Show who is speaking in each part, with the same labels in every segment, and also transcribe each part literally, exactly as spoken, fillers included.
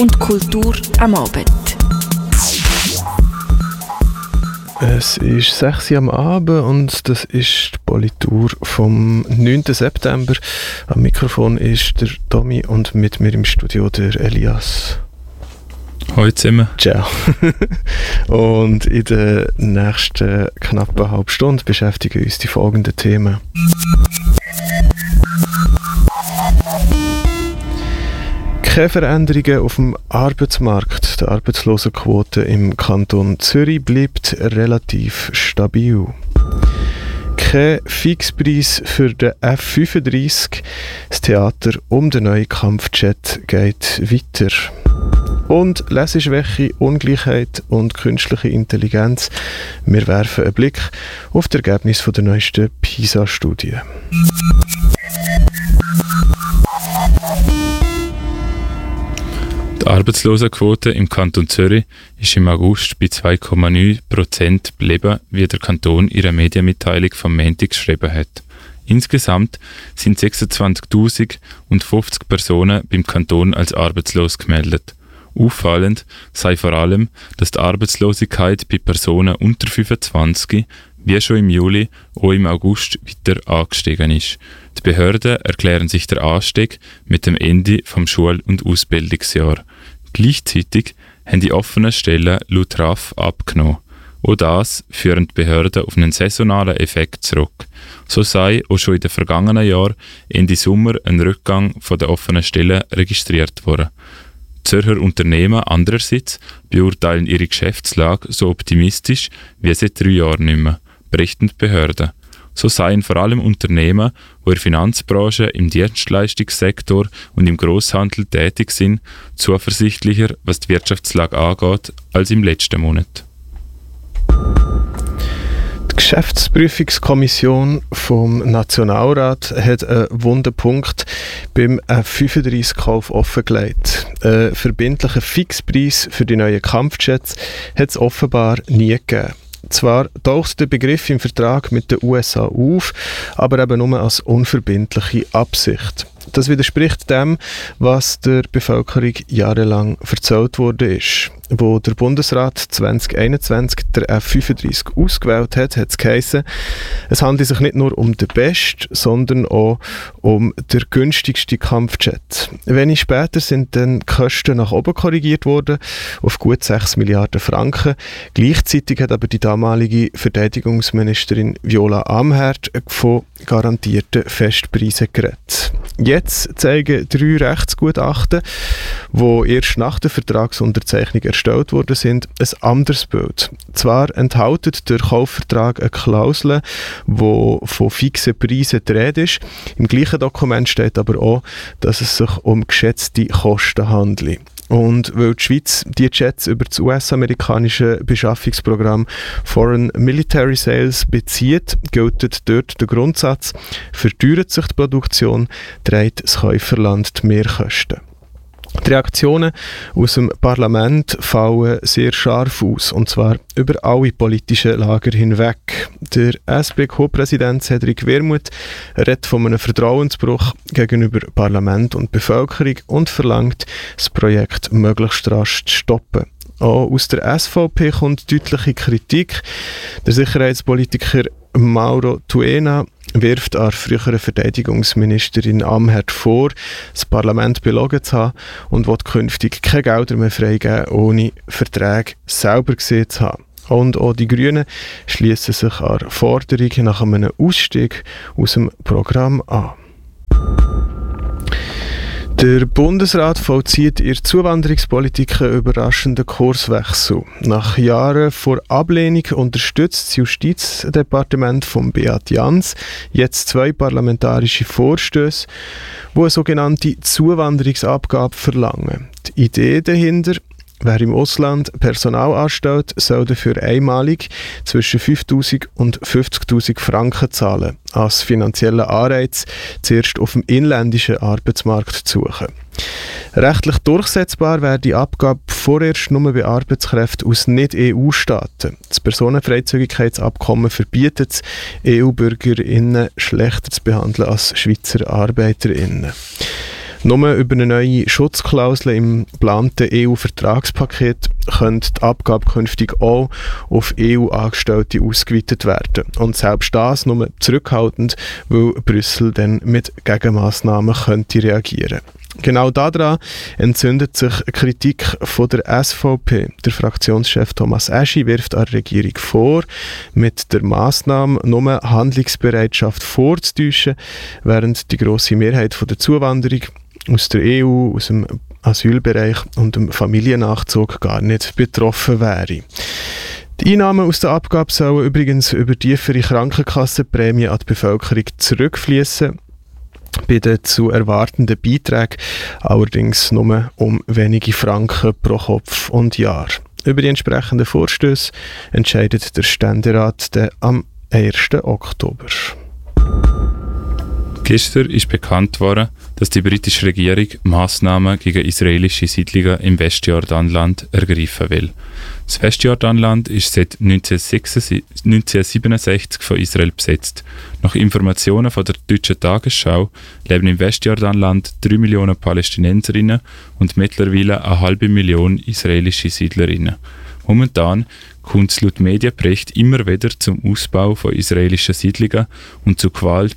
Speaker 1: und Kultur am Abend.
Speaker 2: Es ist sechs Uhr am Abend und das ist die Politur vom neunten September. Am Mikrofon ist der Tommy und mit mir im Studio der Elias.
Speaker 3: Hallo zusammen.
Speaker 2: Ciao. Und in der nächsten knappen halben Stunde beschäftigen uns die folgenden Themen. Keine Veränderungen auf dem Arbeitsmarkt. Die Arbeitslosenquote im Kanton Zürich bleibt relativ stabil. Kein Fixpreis für den F fünfunddreißig. Das Theater um den neuen Kampfjet geht weiter. Und Leseschwäche, Ungleichheit und künstliche Intelligenz. Wir werfen einen Blick auf das Ergebnis der neuesten PISA-Studie.
Speaker 3: Die Arbeitslosenquote im Kanton Zürich ist im August bei zwei Komma neun Prozent geblieben, wie der Kanton in ihrer Medienmitteilung vom Montag geschrieben hat. Insgesamt sind sechsundzwanzigtausendfünfzig Personen beim Kanton als arbeitslos gemeldet. Auffallend sei vor allem, dass die Arbeitslosigkeit bei Personen unter fünfundzwanzig wie schon im Juli auch im August weiter angestiegen ist. Die Behörden erklären sich der Anstieg mit dem Ende vom Schul- und Ausbildungsjahr. Gleichzeitig haben die offenen Stellen laut R A F abgenommen. Auch das führen die Behörden auf einen saisonalen Effekt zurück. So sei auch schon in den vergangenen Jahren Ende Sommer ein Rückgang von den offenen Stellen registriert worden. Die Zürcher Unternehmen andererseits beurteilen ihre Geschäftslage so optimistisch wie seit drei Jahren nicht mehr, berichten die Behörden. So seien vor allem Unternehmen, die in der Finanzbranche, im Dienstleistungssektor und im Grosshandel tätig sind, zuversichtlicher, was die Wirtschaftslage angeht, als im letzten Monat.
Speaker 2: Die Geschäftsprüfungskommission vom Nationalrat hat einen wunden Punkt beim F fünfunddreißig-Kauf offengelegt. Einen verbindlichen Fixpreis für die neuen Kampfjets hat es offenbar nie gegeben. Zwar taucht der Begriff im Vertrag mit den U S A auf, aber eben nur als unverbindliche Absicht. Das widerspricht dem, was der Bevölkerung jahrelang erzählt wurde. Wo der Bundesrat zwanzig einundzwanzig der F fünfunddreißig ausgewählt hat, hat es geheissen, es handelt sich nicht nur um den besten, sondern auch um den günstigsten Kampfjet. Wenig später sind dann die Kosten nach oben korrigiert worden, auf gut sechs Milliarden Franken. Gleichzeitig hat aber die damalige Verteidigungsministerin Viola Amherd von garantierten Festpreisen geredet. Jetzt zeigen drei Rechtsgutachten, die erst nach der Vertragsunterzeichnung erstellt worden sind, ein anderes Bild. Zwar enthält der Kaufvertrag eine Klausel, die von fixen Preisen die Rede ist. Im gleichen Dokument steht aber auch, dass es sich um geschätzte Kosten handelt. Und weil die Schweiz die Jets über das U S-amerikanische Beschaffungsprogramm Foreign Military Sales bezieht, gilt dort der Grundsatz, verteuert sich die Produktion, trägt das Käuferland die Mehrkosten. Die Reaktionen aus dem Parlament fallen sehr scharf aus, und zwar über alle politischen Lager hinweg. Der S P Co-Präsident Cedric Wermuth redet von einem Vertrauensbruch gegenüber Parlament und Bevölkerung und verlangt, das Projekt möglichst rasch zu stoppen. Auch aus der S V P kommt deutliche Kritik. Der Sicherheitspolitiker Mauro Tuena wirft an frühere Verteidigungsministerin Amherd vor, das Parlament belogen zu haben und will künftig keine Gelder mehr freigeben, ohne Verträge selber gesehen zu haben. Und auch die Grünen schließen sich an der Forderung nach einem Ausstieg aus dem Programm an. Der Bundesrat vollzieht in der Zuwanderungspolitik einen überraschenden Kurswechsel. Nach Jahren vor Ablehnung unterstützt das Justizdepartement von Beat Jans jetzt zwei parlamentarische Vorstöße, die eine sogenannte Zuwanderungsabgabe verlangen. Die Idee dahinter: Wer im Ausland Personal anstellt, soll dafür einmalig zwischen fünftausend und fünfzigtausend Franken zahlen, als finanzieller Anreiz, zuerst auf dem inländischen Arbeitsmarkt zu suchen. Rechtlich durchsetzbar wäre die Abgabe vorerst nur bei Arbeitskräften aus Nicht-E U-Staaten. Das Personenfreizügigkeitsabkommen verbietet es, E U-BürgerInnen schlechter zu behandeln als Schweizer ArbeiterInnen. Nur über eine neue Schutzklausel im geplanten E U-Vertragspaket könnte die Abgabe künftig auch auf E U-Angestellte ausgeweitet werden. Und selbst das nur zurückhaltend, weil Brüssel dann mit Gegenmaßnahmen könnte reagieren. Genau daran entzündet sich Kritik von der S V P. Der Fraktionschef Thomas Eschi wirft der Regierung vor, mit der Massnahme nur Handlungsbereitschaft vorzutäuschen, während die grosse Mehrheit von der Zuwanderung aus der E U, aus dem Asylbereich und dem Familiennachzug gar nicht betroffen wäre. Die Einnahmen aus der Abgabe sollen übrigens über tiefere Krankenkassenprämien an die Bevölkerung zurückfließen. Bei den zu erwartenden Beiträgen allerdings nur um wenige Franken pro Kopf und Jahr. Über die entsprechenden Vorstöße entscheidet der Ständerat dann am ersten Oktober.
Speaker 3: Gestern ist bekannt worden, dass die britische Regierung Massnahmen gegen israelische Siedlungen im Westjordanland ergreifen will. Das Westjordanland ist seit neunzehnhundertsiebenundsechzig von Israel besetzt. Nach Informationen von der deutschen Tagesschau leben im Westjordanland drei Millionen Palästinenserinnen und mittlerweile eine halbe Million israelische Siedlerinnen. Momentan kommt es laut Medienbericht immer wieder zum Ausbau von israelischen Siedlungen und zu Gewalt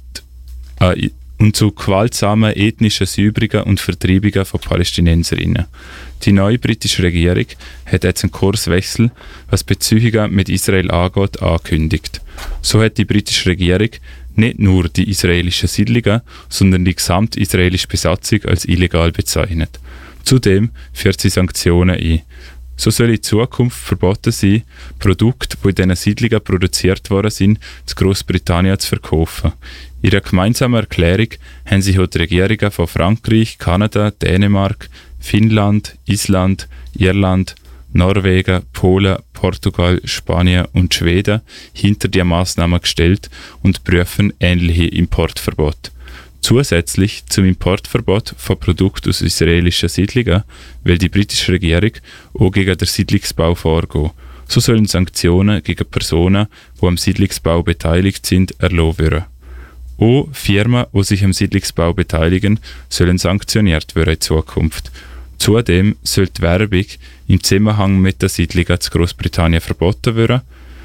Speaker 3: äh, und zu gewaltsamen ethnischen Säuberungen und Vertreibungen von Palästinenserinnen. Die neue britische Regierung hat jetzt einen Kurswechsel, was Beziehungen mit Israel angeht, angekündigt. So hat die britische Regierung nicht nur die israelischen Siedlungen, sondern die gesamte israelische Besatzung als illegal bezeichnet. Zudem führt sie Sanktionen ein. So soll in Zukunft verboten sein, Produkte, die in diesen Siedlungen produziert worden sind, zu Großbritannien zu verkaufen. In ihrer gemeinsamen Erklärung haben sich auch die Regierungen von Frankreich, Kanada, Dänemark, Finnland, Island, Irland, Norwegen, Polen, Portugal, Spanien und Schweden hinter die Maßnahmen gestellt und prüfen ähnliche Importverbote. Zusätzlich zum Importverbot von Produkten aus israelischen Siedlungen will die britische Regierung auch gegen den Siedlungsbau vorgehen. So sollen Sanktionen gegen Personen, die am Siedlungsbau beteiligt sind, erlassen werden. Auch Firmen, die sich am Siedlungsbau beteiligen, sollen sanktioniert werden in Zukunft. Zudem soll die Werbung im Zusammenhang mit den Siedlungen zu Großbritannien verboten werden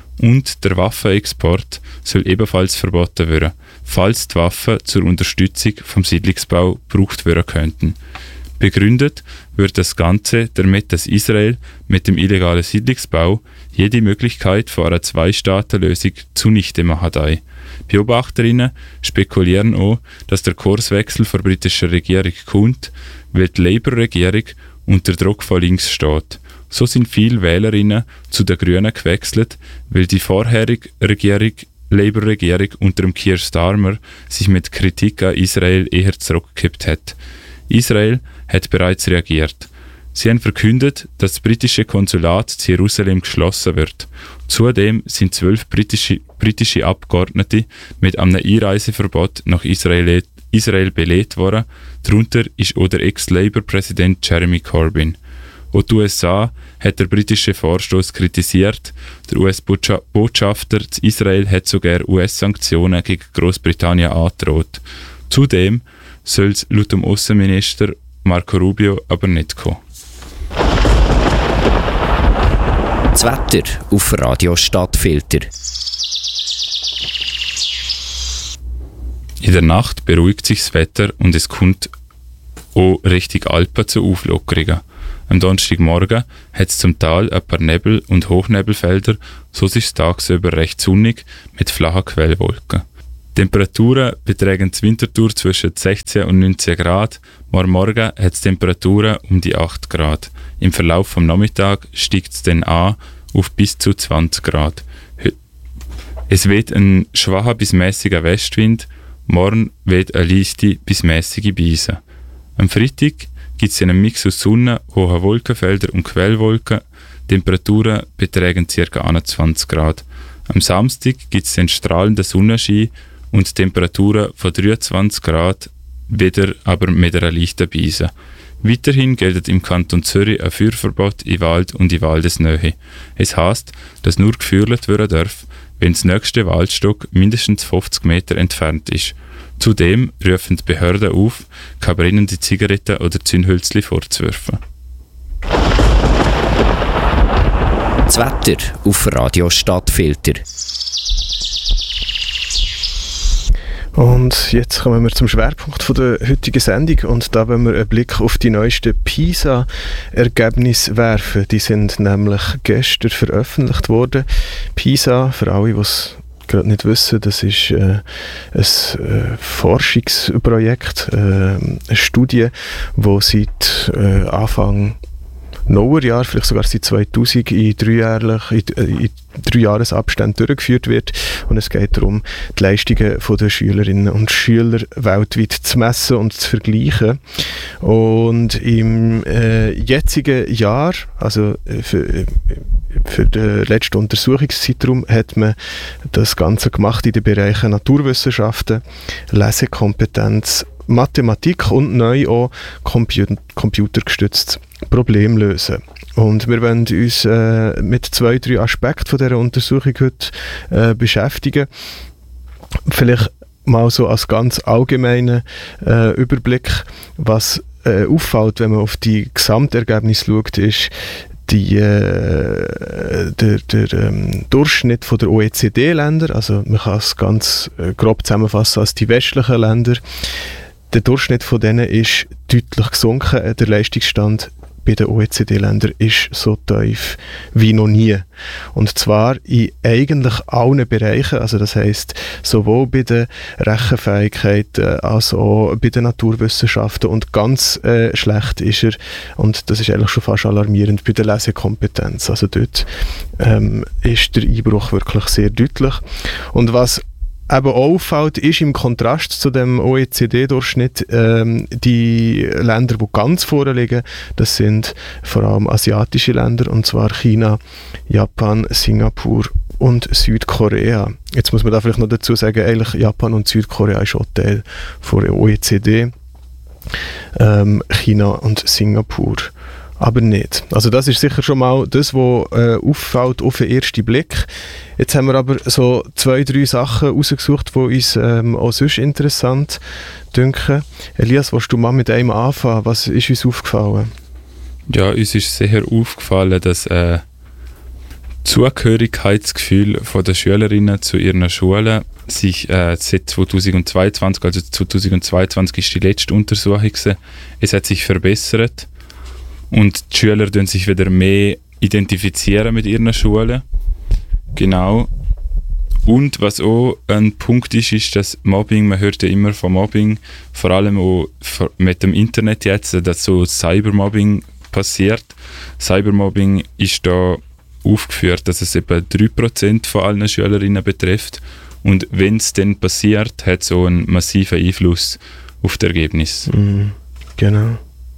Speaker 3: und der Waffenexport soll ebenfalls verboten werden, falls die Waffen zur Unterstützung vom Siedlungsbau gebraucht werden könnten. Begründet wird das Ganze damit, dass Israel mit dem illegalen Siedlungsbau jede Möglichkeit von einer Zwei-Staaten-Lösung zunichte machen will. Beobachterinnen spekulieren auch, dass der Kurswechsel der britischen Regierung kommt, weil die Labour-Regierung unter Druck von links steht. So sind viele Wählerinnen zu den Grünen gewechselt, weil die vorherige Regierung, Labour-Regierung unter dem Keir Starmer sich mit Kritik an Israel eher zurückgekippt hat. Israel hat bereits reagiert. Sie haben verkündet, dass das britische Konsulat in Jerusalem geschlossen wird. Zudem sind zwölf britische, britische Abgeordnete mit einem Einreiseverbot nach Israel, Israel belehrt worden. Darunter ist auch der Ex-Labour-Präsident Jeremy Corbyn. Auch die U S A hat der britische Vorstoß kritisiert. Der U S-Botschafter zu Israel hat sogar U S-Sanktionen gegen Großbritannien angedroht. Zudem soll es laut dem Außenminister Marco Rubio aber nicht kommen.
Speaker 4: Das Wetter auf Radio Stadtfilter.
Speaker 3: In der Nacht beruhigt sich das Wetter und es kommt auch Richtung Alpen zu Auflockerungen. Am Donnerstagmorgen hat es zum Teil ein paar Nebel- und Hochnebelfelder, so ist es tagsüber recht sonnig mit flachen Quellwolken. Die Temperaturen betragen zur Wintertour zwischen sechzehn und neunzehn Grad. Morgen Morgen hat es Temperaturen um die acht Grad. Im Verlauf des Nachmittags steigt es dann an auf bis zu zwanzig Grad. Es weht ein schwacher bis mäßiger Westwind. Morgen weht eine leichte bis mäßige Brise. Am Freitag gibt es einen Mix aus Sonne, hohen Wolkenfeldern und Quellwolken. Temperaturen betragen ca. einundzwanzig Grad. Am Samstag gibt es einen strahlenden Sonnenschein und Temperaturen von dreiundzwanzig Grad, wieder aber mit einer leichten Brise. Weiterhin gilt im Kanton Zürich ein Feuerverbot in Wald und in Waldesnähe. Es heisst, dass nur gefeuert werden darf, wenn das nächste Waldstück mindestens fünfzig Meter entfernt ist. Zudem rufen die Behörden auf, keine brennende Zigaretten oder Zündhölzchen vorzuwerfen.
Speaker 4: Das Wetter auf Radio Stadtfilter.
Speaker 2: Und jetzt kommen wir zum Schwerpunkt von der heutigen Sendung und da wollen wir einen Blick auf die neuesten PISA-Ergebnisse werfen. Die sind nämlich gestern veröffentlicht worden. PISA, für alle, die es gerade nicht wissen, das ist äh, ein äh, Forschungsprojekt, äh, eine Studie, die seit äh, Anfang Neujahr, vielleicht sogar seit zweitausend, in dreijährlich, in, in Dreijahresabständen durchgeführt wird. Und es geht darum, die Leistungen der Schülerinnen und Schüler weltweit zu messen und zu vergleichen. Und im äh, jetzigen Jahr, also für, für den letzten Untersuchungszeitraum, hat man das Ganze gemacht in den Bereichen Naturwissenschaften, Lesekompetenz, Mathematik und neu auch Computer, computergestütztes Problem lösen. Und wir wollen uns äh, mit zwei, drei Aspekten von dieser Untersuchung heute äh, beschäftigen. Vielleicht mal so als ganz allgemeinen äh, Überblick, was äh, auffällt, wenn man auf die Gesamtergebnisse schaut, ist die, äh, der, der ähm, Durchschnitt von der O E C D-Länder, also man kann es ganz äh, grob zusammenfassen als die westlichen Länder. Der Durchschnitt von denen ist deutlich gesunken. Der Leistungsstand bei den O E C D-Ländern ist so tief wie noch nie. Und zwar in eigentlich allen Bereichen. Also das heisst, sowohl bei der Rechenfähigkeit als auch bei den Naturwissenschaften. Und ganz äh, schlecht ist er, und das ist eigentlich schon fast alarmierend, bei der Lesekompetenz. Also dort ähm, ist der Einbruch wirklich sehr deutlich. Und was eben auffällt, ist im Kontrast zu dem O E C D-Durchschnitt ähm, die Länder, die ganz vorne liegen, das sind vor allem asiatische Länder, und zwar China, Japan, Singapur und Südkorea. Jetzt muss man da vielleicht noch dazu sagen, eigentlich Japan und Südkorea ist auch Teil von der O E C D, ähm, China und Singapur aber nicht. Also das ist sicher schon mal das, was äh, auffällt auf den ersten Blick. Jetzt haben wir aber so zwei, drei Sachen rausgesucht, die uns ähm, auch sonst interessant dünken. Elias, willst du mal mit einem anfangen? Was ist uns aufgefallen?
Speaker 3: Ja, uns ist sehr aufgefallen, dass äh, Zugehörigkeitsgefühl von der Schülerinnen zu ihren Schulen sich äh, seit zweitausendzweiundzwanzig, also zweitausendzweiundzwanzig ist die letzte Untersuchung gewesen, es hat sich verbessert. Und die Schüler tun sich wieder mehr identifizieren mit ihren Schulen. Genau. Und was auch ein Punkt ist, ist das Mobbing. Man hört ja immer von Mobbing, vor allem auch mit dem Internet jetzt, dass so Cybermobbing passiert. Cybermobbing ist da aufgeführt, dass es etwa drei Prozent von allen Schülerinnen betrifft. Und wenn es dann passiert, hat es auch einen massiven Einfluss auf das Ergebnis.
Speaker 2: Mhm, genau.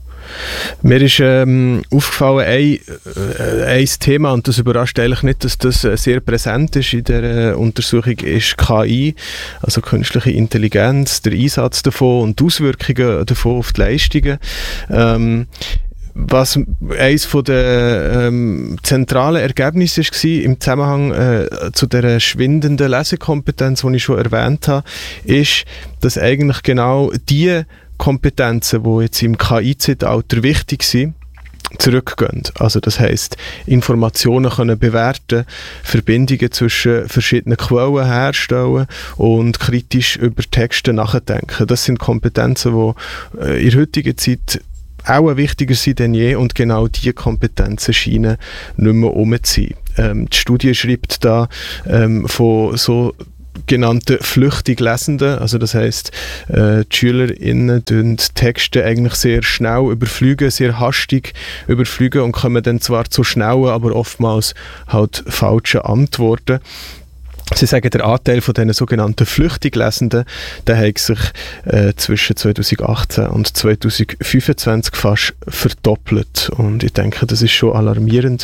Speaker 2: Mir ist ähm, aufgefallen, ein, äh, ein Thema, und das überrascht eigentlich nicht, dass das äh, sehr präsent ist in der äh, Untersuchung, ist K I, also künstliche Intelligenz, der Einsatz davon und die Auswirkungen davon auf die Leistungen. Ähm, Was eines der ähm, zentralen Ergebnisse war im Zusammenhang äh, zu der schwindenden Lesekompetenz, die ich schon erwähnt habe, ist, dass eigentlich genau die Kompetenzen, die jetzt im K I-Zeitalter wichtig sind, zurückgehen. Also das heisst, Informationen können bewerten, Verbindungen zwischen verschiedenen Quellen herstellen und kritisch über Texte nachdenken. Das sind Kompetenzen, die äh, in der heutigen Zeit auch wichtiger sind denn je, und genau diese Kompetenzen scheinen nicht mehr rum zu sein. Ähm, die Studie schreibt da ähm, von so genannte flüchtig Lesenden, also das heisst, äh, die SchülerInnen tun Texte eigentlich sehr schnell überfliegen, sehr hastig überfliegen und kommen dann zwar zu schnellen, aber oftmals halt falschen Antworten. Sie sagen, der Anteil von diesen sogenannten flüchtig Lesenden, der hat sich äh, zwischen zweitausendachtzehn und zweitausendfünfundzwanzig fast verdoppelt, und ich denke, das ist schon alarmierend.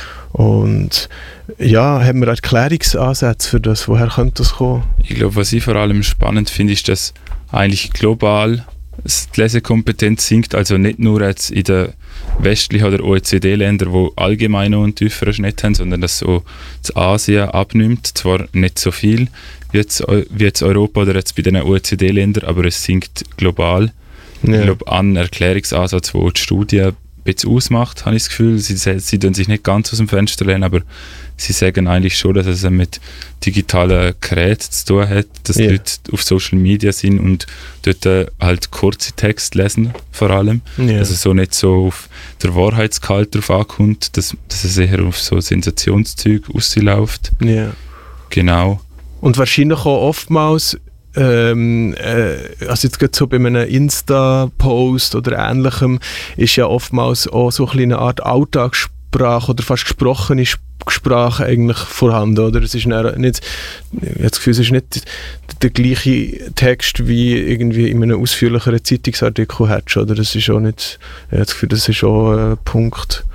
Speaker 2: Und ja, haben wir Erklärungsansätze für das? Woher könnte das kommen?
Speaker 3: Ich glaube, was ich vor allem spannend finde, ist, dass eigentlich global die Lesekompetenz sinkt, also nicht nur jetzt in den westlichen oder O E C D-Ländern, die allgemein noch einen tieferen Schnitt haben, sondern dass so in Asien abnimmt, zwar nicht so viel, wie jetzt, wie jetzt Europa oder jetzt bei den O E C D-Ländern, aber es sinkt global. Ja. Ich glaube, ein Erklärungsansatz, den die Studie ein bisschen ausmacht, habe ich das Gefühl. Sie, sie tun sich nicht ganz aus dem Fenster lehnen, aber sie sagen eigentlich schon, dass es mit digitalen Geräten zu tun hat, dass yeah. die Leute auf Social Media sind und dort halt kurze Texte lesen, vor allem. Yeah. Also so nicht so auf der Wahrheitsgehalt drauf ankommt, dass, dass es eher auf so Sensationszeug rausläuft.
Speaker 2: Yeah.
Speaker 3: Genau.
Speaker 2: Und wahrscheinlich auch oftmals Ähm, äh, also jetzt gerade so bei einem Insta-Post oder ähnlichem ist ja oftmals auch so eine Art Alltagssprache oder fast gesprochene Sprache eigentlich vorhanden, oder? Es ist nicht, ich habe das Gefühl, es ist nicht der gleiche Text wie irgendwie in einem ausführlicheren Zeitungsartikel hättest, oder? Das ist auch nicht, ich habe das Gefühl, das ist auch ein Punkt,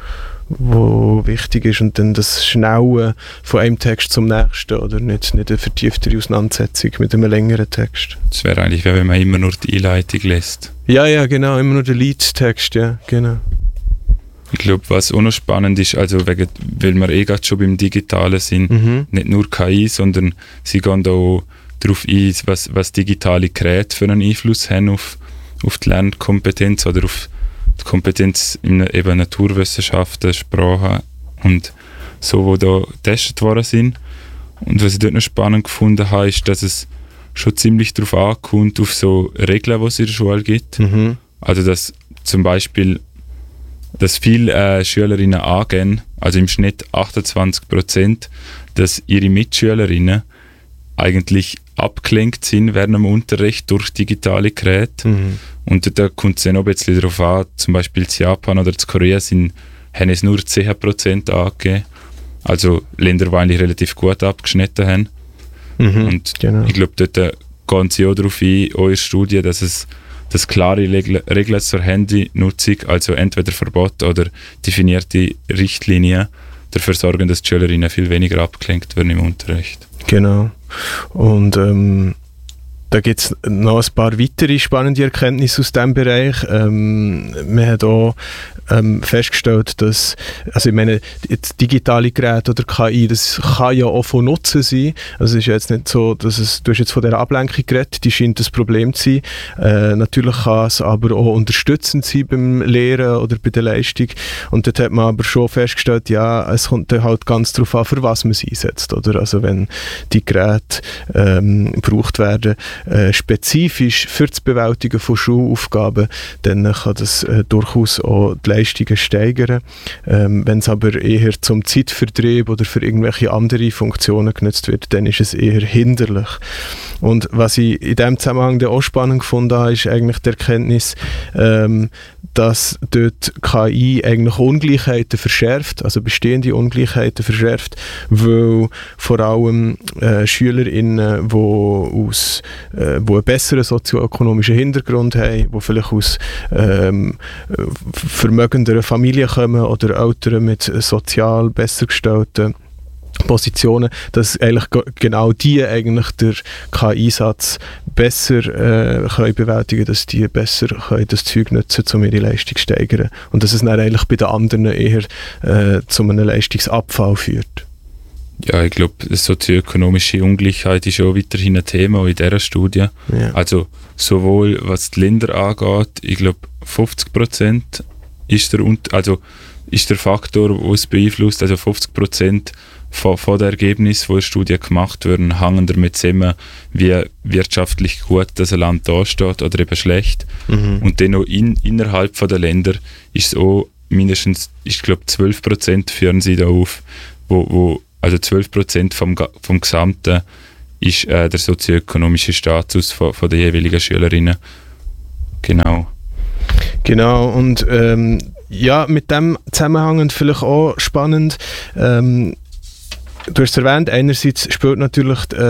Speaker 2: wo wichtig ist, und dann das Schnelle von einem Text zum nächsten, oder nicht, nicht eine vertieftere Auseinandersetzung mit einem längeren Text.
Speaker 3: Das wäre eigentlich, wenn man immer nur die Einleitung liest.
Speaker 2: Ja, ja, genau, immer nur den Liedtext, ja, genau.
Speaker 3: Ich glaube, was auch noch spannend ist, also wegen, weil wir eh gerade schon beim Digitalen sind, mhm. nicht nur K I, sondern sie gehen auch darauf ein, was, was digitale Geräte für einen Einfluss haben auf, auf die Lernkompetenz oder auf die Kompetenz in eben Naturwissenschaften, Sprache und so, wo da getestet worden sind. Und was ich dort noch spannend gefunden habe, ist, dass es schon ziemlich darauf ankommt, auf so Regeln, die es in der Schule gibt. Mhm. Also, dass zum Beispiel, dass viele äh, Schülerinnen angeben, also im Schnitt achtundzwanzig Prozent, dass ihre Mitschülerinnen eigentlich abgelenkt sind während dem Unterricht durch digitale Geräte. Mhm. Und da kommt es dann auch ein bisschen darauf an, zum Beispiel in Japan oder in Korea sind, haben es nur zehn Prozent angegeben. Also Länder, die eigentlich relativ gut abgeschnitten haben. Mhm, und genau. Ich glaube, dort gehen sie auch darauf ein, auch in der Studie, dass es dass klare Regeln zur Handynutzung, also entweder Verbot oder definierte Richtlinien, dafür sorgen, dass die Schülerinnen viel weniger abgelenkt werden im Unterricht.
Speaker 2: Genau. Und ähm, da gibt es noch ein paar weitere spannende Erkenntnisse aus diesem Bereich. Ähm, man hat auch ähm, festgestellt, dass, also ich meine, jetzt digitale Geräte oder K I, das kann ja auch von Nutzen sein. Also es ist jetzt nicht so, dass es, du hast jetzt von dieser Ablenkung geredet, die scheint das Problem zu sein. Äh, natürlich kann es aber auch unterstützend sein beim Lehren oder bei der Leistung. Und dort hat man aber schon festgestellt, ja, es kommt dann halt ganz darauf an, für was man sie einsetzt, oder? Also wenn die Geräte ähm, gebraucht werden, Äh, spezifisch für das Bewältigen von Schulaufgaben, dann kann das äh, durchaus auch die Leistungen steigern. Ähm, wenn es aber eher zum Zeitvertrieb oder für irgendwelche andere Funktionen genutzt wird, dann ist es eher hinderlich. Und was ich in diesem Zusammenhang auch spannend gefunden habe, ist eigentlich die Erkenntnis, ähm, dass dort K I eigentlich Ungleichheiten verschärft, also bestehende Ungleichheiten verschärft, weil vor allem äh, SchülerInnen, die aus äh, wo einen besseren sozioökonomischen Hintergrund haben, die vielleicht aus ähm, vermögenderen Familien kommen oder Eltern mit sozial besser gestellten Positionen, dass eigentlich genau die eigentlich der K I-Satz besser äh, können bewältigen, dass die besser können das Zeug nutzen, um ihre Leistung zu steigern. Und dass es dann eigentlich bei den anderen eher äh, zu einem Leistungsabfall führt.
Speaker 3: Ja, ich glaube, sozioökonomische Ungleichheit ist auch weiterhin ein Thema in dieser Studie. Ja. Also sowohl was die Länder angeht, ich glaube fünfzig Prozent ist der, also ist der Faktor, der es beeinflusst, also fünfzig Prozent von, von den Ergebnissen, die in der Studie gemacht werden, hängen damit zusammen, wie wirtschaftlich gut das ein Land dasteht oder eben schlecht. Mhm. Und dann auch in, innerhalb der Länder ist es auch mindestens, ich glaube zwölf Prozent führen sie da auf, wo, wo also zwölf Prozent vom, vom Gesamten ist äh, der sozioökonomische Status von, von den jeweiligen Schülerinnen. Genau.
Speaker 2: Genau, und ähm, ja, mit dem zusammenhängend vielleicht auch spannend, ähm, du hast es erwähnt, einerseits spielt natürlich äh,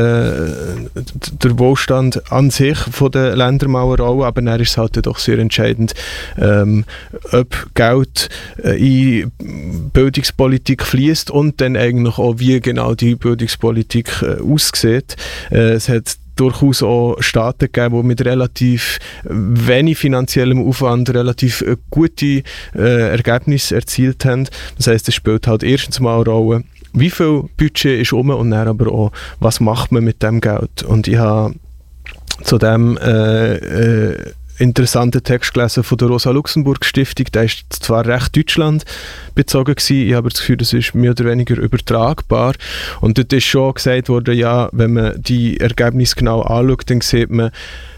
Speaker 2: der Wohlstand an sich von den Ländern mal eine Rolle, aber dann ist es halt doch sehr entscheidend, ähm, ob Geld äh, in Bildungspolitik fließt und dann eigentlich auch, wie genau die Bildungspolitik äh, aussieht. Äh, es hat durchaus auch Staaten gegeben, die mit relativ wenig finanziellem Aufwand relativ gute äh, Ergebnisse erzielt haben. Das heisst, es spielt halt erstens mal eine Rolle, wie viel Budget ist um und dann aber auch, was macht man mit dem Geld. Und ich habe zu dem äh, äh, interessanten Text gelesen von der Rosa-Luxemburg-Stiftung. Der ist zwar recht Deutschland bezogen gewesen, ich habe das Gefühl, das ist mehr oder weniger übertragbar. Und dort ist schon gesagt worden, ja, wenn man die Ergebnisse genau anschaut, dann sieht man,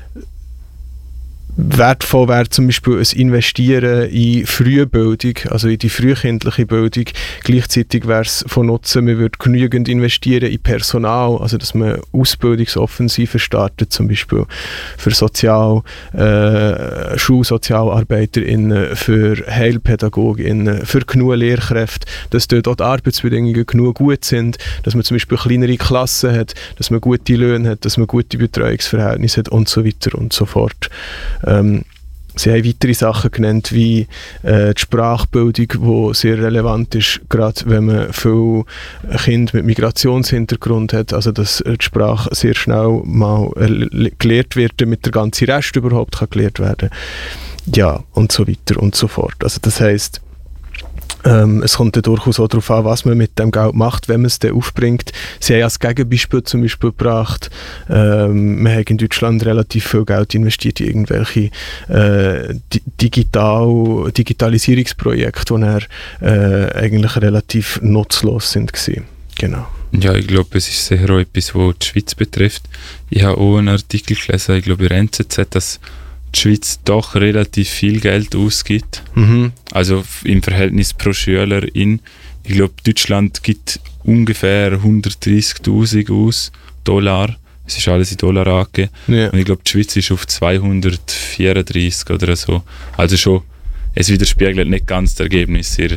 Speaker 2: wertvoll wäre zum Beispiel ein Investieren in Frühbildung, also in die frühkindliche Bildung. Gleichzeitig wäre es von Nutzen, man würde genügend investieren in Personal, also dass man Ausbildungsoffensiven startet, zum Beispiel für Sozial, äh, SchulsozialarbeiterInnen, für HeilpädagogInnen, für genug Lehrkräfte, dass dort auch die Arbeitsbedingungen genug gut sind, dass man zum Beispiel kleinere Klassen hat, dass man gute Löhne hat, dass man gute Betreuungsverhältnisse hat und so weiter und so fort. Ähm, sie haben weitere Sachen genannt, wie äh, die Sprachbildung, die sehr relevant ist, gerade wenn man viele Kinder mit Migrationshintergrund hat, also dass die Sprache sehr schnell mal äh, gelehrt wird, damit der ganze Rest überhaupt kann gelehrt werden. Ja, und so weiter und so fort. Also das heisst, Ähm, es kommt ja durchaus auch darauf an, was man mit dem Geld macht, wenn man es dann aufbringt. Sie haben als Gegenbeispiel zum Beispiel gebracht, ähm, man hat in Deutschland relativ viel Geld investiert in irgendwelche äh, Digital Digitalisierungsprojekte, die dann, äh, eigentlich relativ nutzlos sind gewesen. Genau.
Speaker 3: Ja, ich glaube, es ist sicher auch etwas, was die Schweiz betrifft. Ich habe auch einen Artikel gelesen, ich glaube in der N Z Z, dass die Schweiz doch relativ viel Geld ausgibt.
Speaker 2: Mhm.
Speaker 3: Also im Verhältnis pro Schülerin. Ich glaube, Deutschland gibt ungefähr hundertdreißigtausend aus, Dollar. Es ist alles in Dollar angegeben.
Speaker 2: Ja.
Speaker 3: Und ich glaube, die Schweiz ist auf zweihundertvierunddreißig oder so. Also schon, es widerspiegelt nicht ganz das Ergebnis hier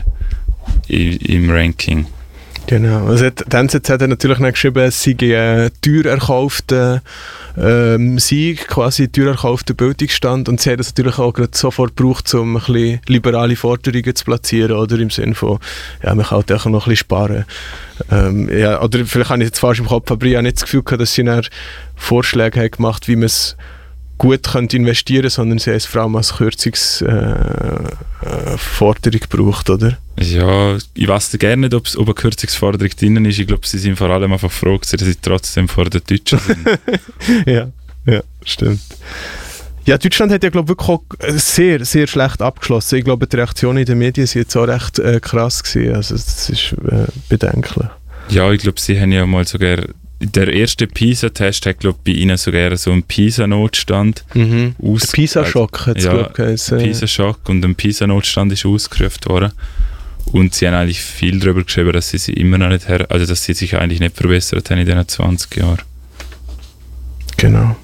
Speaker 3: im Ranking.
Speaker 2: Genau. Also die N Z Z hat natürlich nicht geschrieben, es sei ein teuer erkaufter ähm, Sieg, quasi teuer erkaufter Bildungsstand, und sie haben das natürlich auch gerade sofort gebraucht, um ein bisschen liberale Forderungen zu platzieren, oder im Sinne von, ja, man kann halt auch noch ein bisschen sparen. Ähm, ja, oder vielleicht habe ich jetzt falsch im Kopf, aber ich habe nicht das Gefühl gehabt, dass sie dann Vorschläge haben gemacht, wie man es gut könnte investieren, sondern sie haben es vor allem als Kürzungsforderung äh, äh, gebraucht, oder?
Speaker 3: Ja, ich weiss gerne nicht, ob eine Kürzungsforderung drin ist. Ich glaube, sie sind vor allem einfach froh, dass sie trotzdem vor den Deutschen sind.
Speaker 2: ja, ja, stimmt. Ja, Deutschland hat ja, glaube ich, wirklich auch sehr, sehr schlecht abgeschlossen. Ich glaube, die Reaktionen in den Medien sind jetzt auch recht äh, krass gewesen. Also das ist äh, bedenklich.
Speaker 3: Ja, ich glaube, sie haben ja mal sogar der erste PISA-Test hat, glaube ich, bei ihnen sogar so einen PISA-Notstand
Speaker 2: mhm.
Speaker 3: aus...
Speaker 2: Der PISA-Schock hat es,
Speaker 3: ja,
Speaker 2: glaube ich, geheißen.
Speaker 3: PISA-Schock und ein PISA-Notstand ist ausgerufen worden. Und sie haben eigentlich viel darüber geschrieben, dass sie sich immer noch nicht her... Also, dass sie sich eigentlich nicht verbessert haben in diesen zwanzig Jahren.
Speaker 2: Genau.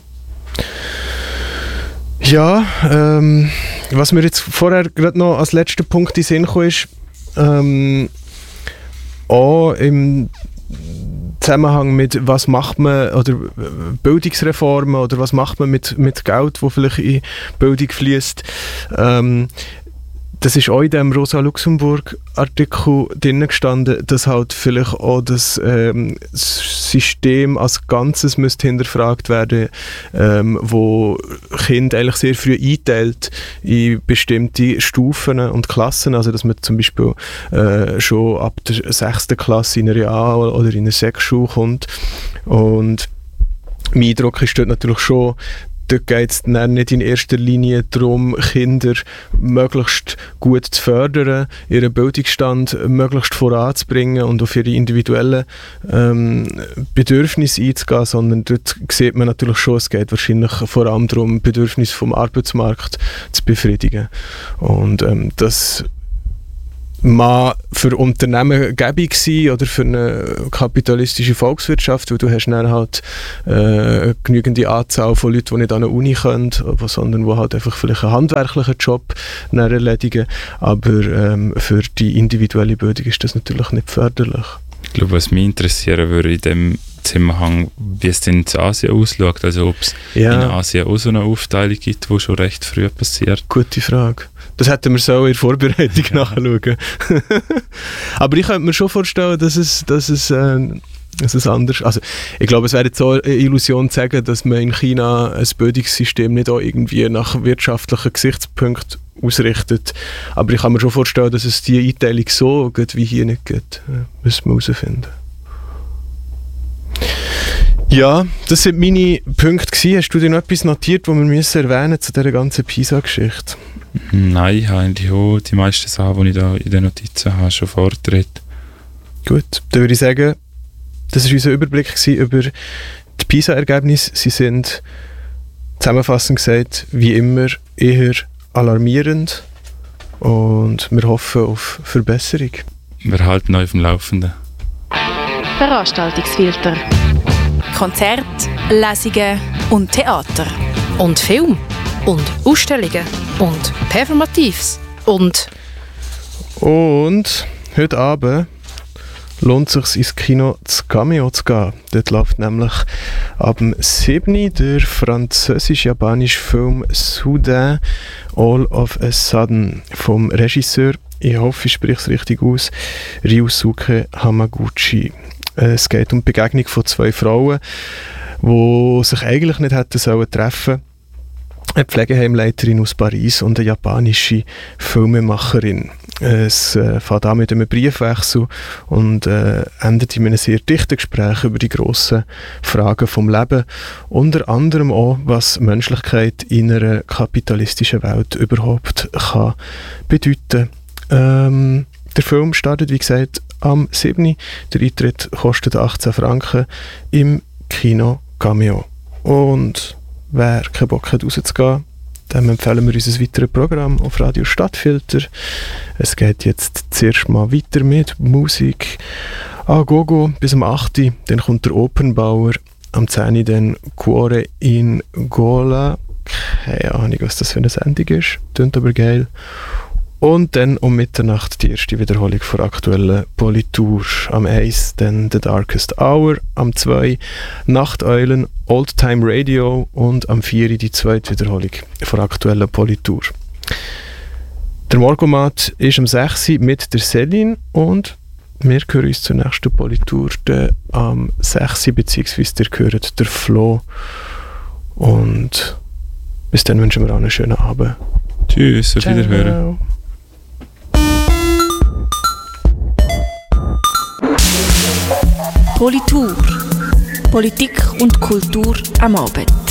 Speaker 2: Ja, ähm, was mir jetzt vorher gerade noch als letzter Punkt in den Sinn kam, ist, ähm, auch im Zusammenhang mit, was macht man, oder Bildungsreformen, oder was macht man mit, mit Geld, das vielleicht in Bildung fließt. Ähm, das ist auch in dem Rosa-Luxemburg-Artikel drin gestanden, dass halt vielleicht auch das ähm, System als Ganzes müsste hinterfragt werden, ähm, wo Kinder eigentlich sehr früh einteilt in bestimmte Stufen und Klassen, also dass man zum Beispiel äh, schon ab der sechsten Klasse in eine Real- oder in eine Sek-Schule kommt. Und mein Eindruck ist dort natürlich schon, dort geht es nicht in erster Linie darum, Kinder möglichst gut zu fördern, ihren Bildungsstand möglichst voranzubringen und auf ihre individuellen ähm, Bedürfnisse einzugehen, sondern dort sieht man natürlich schon, es geht wahrscheinlich vor allem darum, Bedürfnisse vom Arbeitsmarkt zu befriedigen. Und ähm, das mag für Unternehmen gäbig sein oder für eine kapitalistische Volkswirtschaft, weil du hast dann halt äh, genügende Anzahl von Leuten, die nicht an eine Uni können, sondern die halt einfach vielleicht einen handwerklichen Job dann erledigen. Aber ähm, für die individuelle Bildung ist das natürlich nicht förderlich.
Speaker 3: Ich glaube, was mich interessieren würde in dem Zusammenhang, wie es denn in Asien ausschaut, also ob es
Speaker 2: ja.
Speaker 3: in Asien auch so eine Aufteilung gibt, die schon recht früh passiert.
Speaker 2: Gute Frage. Das hätten wir so in der Vorbereitung nachschauen. Aber ich könnte mir schon vorstellen, dass es, dass es äh, Es ist anders. Also, ich glaube, es wäre jetzt so eine Illusion zu sagen, dass man in China ein Bildungssystem nicht auch irgendwie nach wirtschaftlichen Gesichtspunkten ausrichtet. Aber ich kann mir schon vorstellen, dass es die Einteilung so geht, wie hier nicht geht. Ja, müssen wir herausfinden. Ja, das sind meine Punkte gewesen. Hast du dir noch etwas notiert, das wir müssen erwähnen zu dieser ganzen PISA-Geschichte?
Speaker 3: Nein, ich habe eigentlich auch die meisten Sachen, die ich da in den Notizen habe, schon vorgetreten.
Speaker 2: Gut, dann würde ich sagen, das war unser Überblick gewesen über die PISA-Ergebnisse. Sie sind, zusammenfassend gesagt, wie immer eher alarmierend und wir hoffen auf Verbesserung.
Speaker 3: Wir halten euch auf dem Laufenden.
Speaker 1: Veranstaltungsfilter. Konzerte, Lesungen und Theater.
Speaker 5: Und Film. Und Ausstellungen. Und Performatives. Und...
Speaker 2: Und heute Abend lohnt es sich, ins Kino zu Cameo zu gehen. Dort läuft nämlich ab dem siebten der französisch-japanische Film Soudain All of a Sudden vom Regisseur, ich hoffe, ich spreche es richtig aus, Ryusuke Hamaguchi. Es geht um die Begegnung von zwei Frauen, die sich eigentlich nicht hätten sollen treffen. Eine Pflegeheimleiterin aus Paris und eine japanische Filmemacherin. Es äh, fängt an mit einem Briefwechsel und äh, endet in einem sehr dichten Gespräch über die grossen Fragen vom Leben. Unter anderem auch, was Menschlichkeit in einer kapitalistischen Welt überhaupt kann bedeuten. Ähm, der Film startet, wie gesagt, am siebten Der Eintritt kostet achtzehn Franken im Kino Cameo. Und wer keinen Bock hat, rauszugehen, dem empfehlen wir unser weiteres Programm auf Radio Stadtfilter. Es geht jetzt zuerst mal weiter mit Musik. Ah, Gogo bis am achten Dann kommt der Opernbauer. Am zehnten dann Cuore in Gola. Keine Ahnung, was das für eine Sendung ist. Klingt aber geil. Und dann um Mitternacht die erste Wiederholung von aktuellen Politur. Am eins dann The Darkest Hour, am zwei Nachteulen, Old Time Radio und am vier die zweite Wiederholung von aktuellen Politur. Der Morgomat ist am sechs mit der Céline und wir hören uns zur nächsten Politur am sechs beziehungsweise ihr hört der Flo. Und bis dann wünschen wir auch einen schönen Abend.
Speaker 3: Tschüss, auf Wiederhören.
Speaker 1: Politur. Politik und Kultur am Abend.